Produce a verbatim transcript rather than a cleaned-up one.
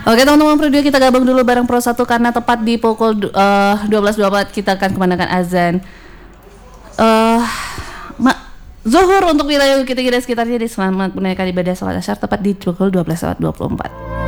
Oke teman-teman Pro dua, kita gabung dulu bareng Pro satu karena tepat di pukul uh, dua belas dua puluh empat kita akan kumandangkan azan uh, ma- Zuhur untuk wilayah kita kira sekitarnya. Di selamat menunaikan ibadah salat Asyar tepat di pukul dua belas dua puluh empat.